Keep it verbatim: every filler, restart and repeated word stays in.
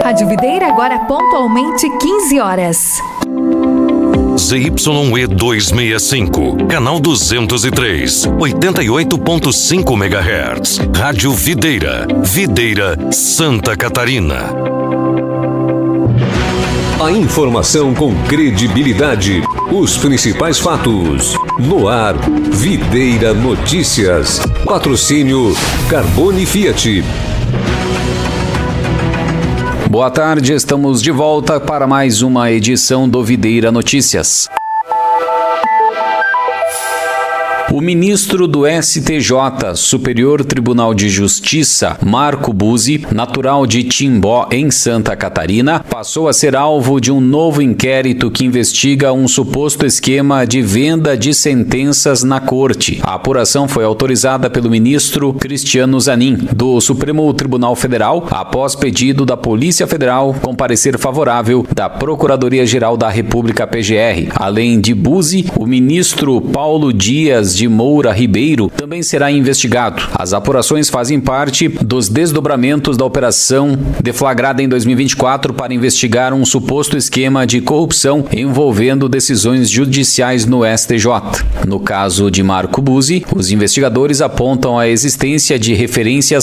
Rádio Videira agora pontualmente quinze horas. Z Y E duzentos e sessenta e cinco, canal duzentos e três, oitenta e oito ponto cinco megahertz. Rádio Videira, Videira, Santa Catarina. A informação com credibilidade, os principais fatos. No ar, Videira Notícias. Patrocínio Carbone Fiat. Boa tarde, estamos de volta para mais uma edição do Videira Notícias. O ministro do S T J, Superior Tribunal de Justiça, Marco Buzzi, natural de Timbó, em Santa Catarina, passou a ser alvo de um novo inquérito que investiga um suposto esquema de venda de sentenças na corte. A apuração foi autorizada pelo ministro Cristiano Zanin, do Supremo Tribunal Federal, após pedido da Polícia Federal com parecer favorável da Procuradoria-Geral da República P G R. Além de Buzzi, o ministro Paulo Dias de Moura Ribeiro também será investigado. As apurações fazem parte dos desdobramentos da operação deflagrada em dois mil e vinte e quatro para investigar um suposto esquema de corrupção envolvendo decisões judiciais no S T J. No caso de Marco Buzzi, os investigadores apontam a existência de referências